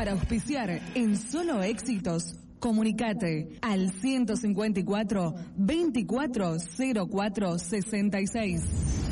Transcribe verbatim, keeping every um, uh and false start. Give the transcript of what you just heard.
Para auspiciar en Solo Éxitos, comunicate al ciento cincuenta y cuatro, veinticuatro cero cuatro sesenta y seis.